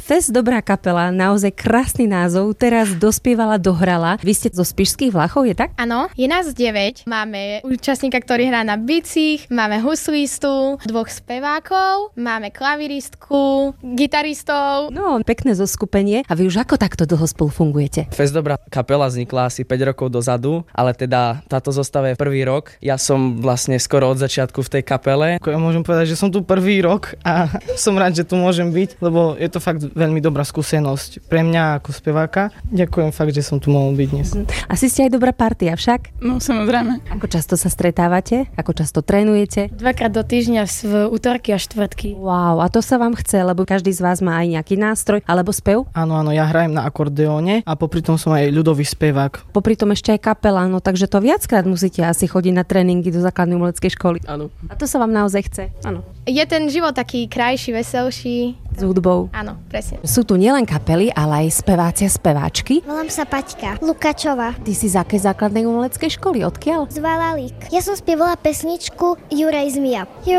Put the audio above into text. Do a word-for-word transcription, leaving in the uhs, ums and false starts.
Fest Dobrá kapela, naozaj krásny názov, teraz dospievala, dohrala. Vy ste zo Spišských Vlachov, je tak? Áno, je nás deväť. Máme účastníka, ktorý hrá na bicích, máme huslistu, dvoch spevákov, máme klaviristku, gitaristov. No, pekné zoskupenie. A vy už ako takto dlho spolu fungujete? Fest Dobrá kapela vznikla asi päť rokov dozadu, ale teda táto zostava je prvý rok. Ja som vlastne skoro od začiatku v tej kapele. Ja môžem povedať, že som tu prvý rok a som rád, že tu môžem byť, lebo je to fakt veľmi dobrá skúsenosť pre mňa ako speváka. Ďakujem fakt, že som tu mohol byť dnes. Asi ste aj dobrá partia však? No samozrejme. Ako často sa stretávate? Ako často trénujete? Dvakrát do týždňa v útorky a štvrtky. Wow, a to sa vám chce, lebo každý z vás má aj nejaký nástroj alebo spev? Áno, áno, ja hrajem na akordeóne a popri tom som aj ľudový spevák. Popri tom ešte aj kapela, no takže to viackrát musíte asi chodiť na tréningy do základnej umeleckej školy. Áno. A to sa vám naozaj chce? Áno. Je ten život taký krajší, veselší. S hudbou. Áno, presne. Sú tu nielen kapely, ale aj speváci a speváčky. Volám sa Paťka Lukačová. Ty si z akej základnej umeleckej školy? Odkiaľ? Z Valalík. Ja som spievala pesničku Juraj Zmija.